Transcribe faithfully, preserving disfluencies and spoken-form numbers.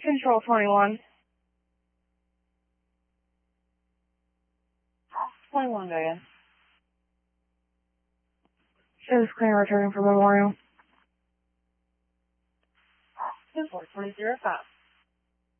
Control twenty-one. twenty-one, Diane. Shows clear returning for Memorial. two four three zero five.